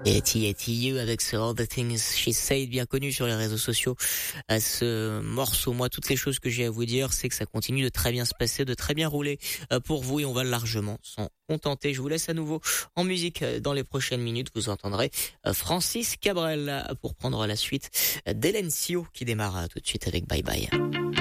Et T.U. avec ce All the Things She Said, bien connu sur les réseaux sociaux. Ce morceau, moi, toutes les choses que j'ai à vous dire, c'est que ça continue de très bien se passer, de très bien rouler pour vous, et on va largement s'en contenter. Je vous laisse à nouveau en musique dans les prochaines minutes. Vous entendrez Francis Cabrel pour prendre la suite d'Elencio qui démarre tout de suite avec Bye Bye.